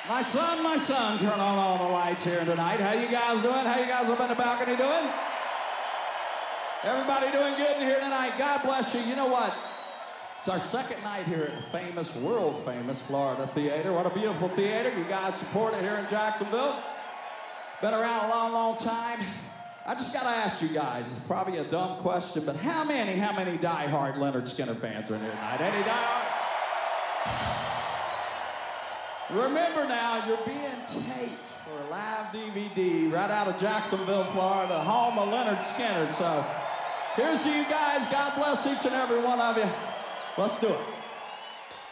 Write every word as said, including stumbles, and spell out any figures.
My son, my son, turn on all the lights here tonight. How you guys doing? How you guys up in the balcony doing? Everybody doing good in here tonight? God bless you. You know what? It's our second night here at the famous, world-famous Florida Theater. What a beautiful theater. You guys support it here in Jacksonville. Been around a long, long time. I just got to ask you guys, it's probably a dumb question, but how many, how many die-hard Lynyrd Skynyrd fans are in here tonight? Any die-hard? Remember now, you're being taped for a live D V D right out of Jacksonville, Florida, home of Lynyrd Skynyrd. So here's to you guys. God bless each and every one of you. Let's do it.